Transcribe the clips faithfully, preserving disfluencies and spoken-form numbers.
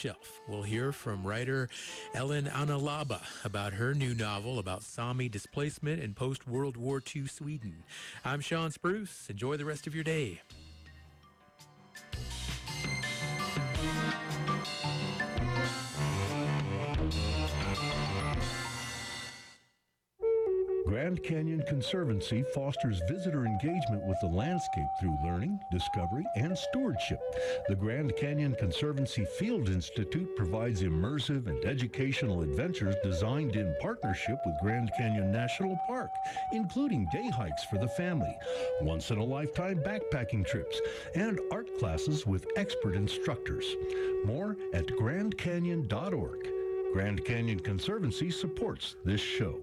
Bookshelf. We'll hear from writer Ellen Analaba about her new novel about Sami displacement in post-World War Two Sweden. I'm Sean Spruce. Enjoy the rest of your day. Grand Canyon Conservancy fosters visitor engagement with the landscape through learning, discovery, and stewardship. The Grand Canyon Conservancy Field Institute provides immersive and educational adventures designed in partnership with Grand Canyon National Park, including day hikes for the family, once-in-a-lifetime backpacking trips, and art classes with expert instructors. More at grand canyon dot org. Grand Canyon Conservancy supports this show.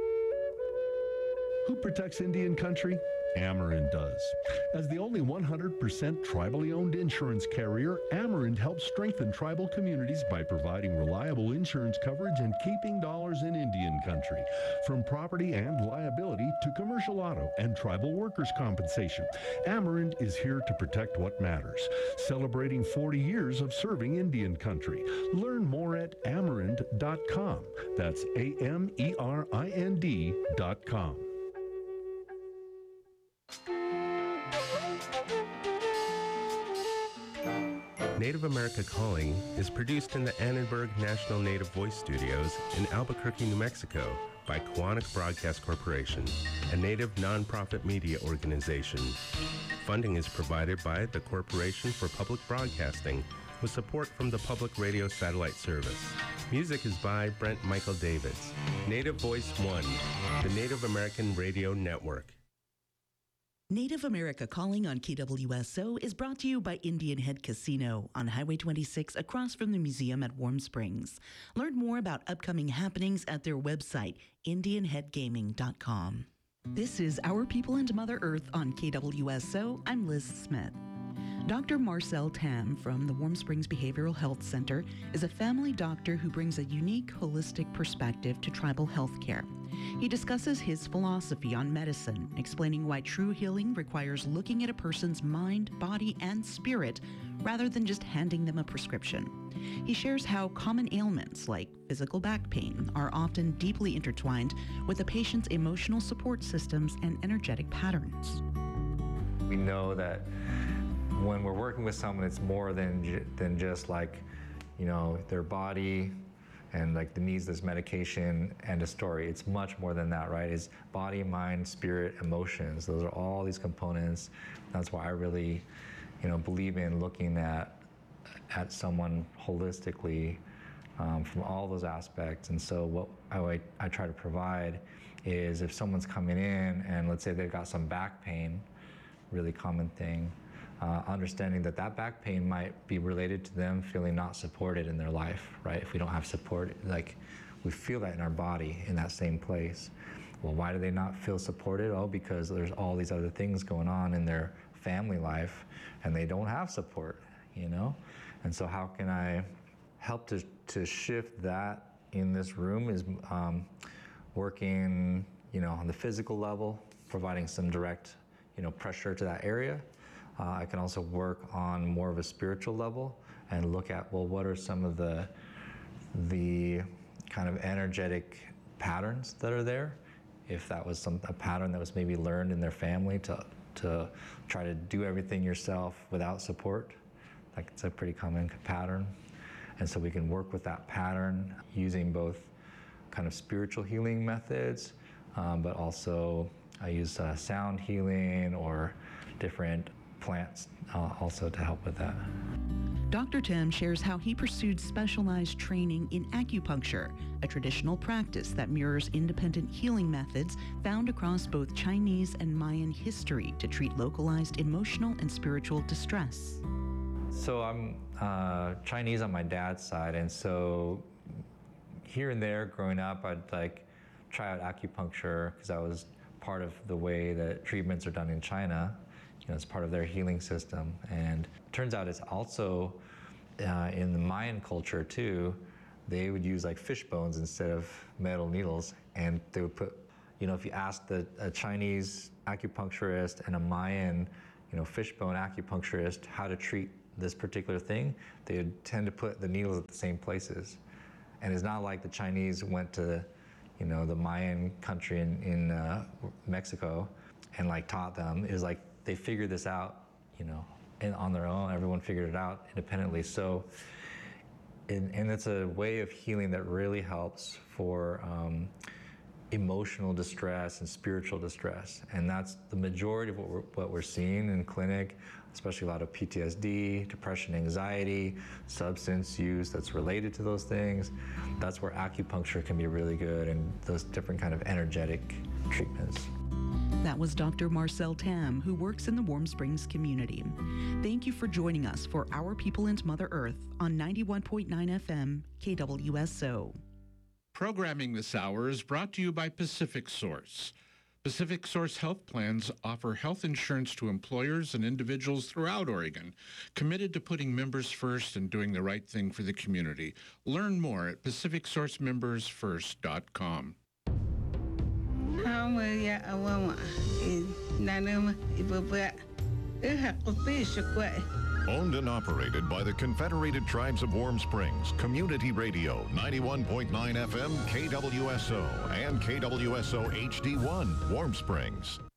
Who protects Indian country? Amerind does. As the only one hundred percent tribally owned insurance carrier, Amerind helps strengthen tribal communities by providing reliable insurance coverage and keeping dollars in Indian country. From property and liability to commercial auto and tribal workers' compensation, Amerind is here to protect what matters. Celebrating forty years of serving Indian country. Learn more at amerind dot com. That's A M E R I N D dot com. Native America Calling is produced in the Annenberg National Native Voice Studios in Albuquerque, New Mexico by Koahnic Broadcast Corporation, a Native nonprofit media organization. Funding is provided by the Corporation for Public Broadcasting with support from the Public Radio Satellite Service. Music is by Brent Michael Davids. Native Voice One, the Native American Radio Network. Native America Calling on K W S O is brought to you by Indian Head Casino on Highway twenty-six across from the museum at Warm Springs. Learn more about upcoming happenings at their website, indian head gaming dot com. This is Our People and Mother Earth on K W S O. I'm Liz Smith. Doctor Marcel Tam from the Warm Springs Behavioral Health Center is a family doctor who brings a unique, holistic perspective to tribal health care. He discusses his philosophy on medicine, explaining why true healing requires looking at a person's mind, body, and spirit rather than just handing them a prescription. He shares how common ailments like physical back pain are often deeply intertwined with a patient's emotional support systems and energetic patterns. We know that when we're working with someone, it's more than than just like, you know, their body and like the needs this medication and a story. It's much more than that, right? It's body, mind, spirit, emotions. Those are all these components. That's why I really, you know, believe in looking at at someone holistically um, from all those aspects. And so what I, I try to provide is if someone's coming in and let's say they've got some back pain, really common thing, Uh, understanding that that back pain might be related to them feeling not supported in their life, right? If we don't have support, like we feel that in our body in that same place. Well, why do they not feel supported? Oh, because there's all these other things going on in their family life and they don't have support, you know? And so how can I help to, to shift that in this room is um, working, you know, on the physical level, providing some direct, you know, pressure to that area. Uh, I can also work on more of a spiritual level and look at, well, what are some of the the kind of energetic patterns that are there? If that was some a pattern that was maybe learned in their family to to try to do everything yourself without support, like it's a pretty common pattern. And so we can work with that pattern using both kind of spiritual healing methods, um, but also I use uh, sound healing or different plants uh, also to help with that. Doctor Tam shares how he pursued specialized training in acupuncture, a traditional practice that mirrors independent healing methods found across both Chinese and Mayan history to treat localized emotional and spiritual distress. So I'm uh, Chinese on my dad's side, and so here and there growing up, I'd like try out acupuncture because that was part of the way that treatments are done in China. You know, it's part of their healing system. And it turns out it's also uh, in the Mayan culture too, they would use like fish bones instead of metal needles. And they would put, you know, if you asked the, a Chinese acupuncturist and a Mayan, you know, fish bone acupuncturist how to treat this particular thing, they would tend to put the needles at the same places. And it's not like the Chinese went to, you know, the Mayan country in, in uh, Mexico and like taught them. It was like they figured this out, you know, and on their own. Everyone figured it out independently. So, and, and it's a way of healing that really helps for um, emotional distress and spiritual distress. And that's the majority of what we're, what we're seeing in clinic, especially a lot of P T S D, depression, anxiety, substance use that's related to those things. That's where acupuncture can be really good, and those different kind of energetic treatments. That was Doctor Marcel Tam, who works in the Warm Springs community. Thank you for joining us for Our People and Mother Earth on ninety-one point nine F M K W S O. Programming this hour is brought to you by Pacific Source. Pacific Source Health Plans offer health insurance to employers and individuals throughout Oregon, committed to putting members first and doing the right thing for the community. Learn more at pacific source members first dot com. Owned and operated by the Confederated Tribes of Warm Springs, Community Radio, ninety-one point nine F M, K W S O, and K W S O H D one, Warm Springs.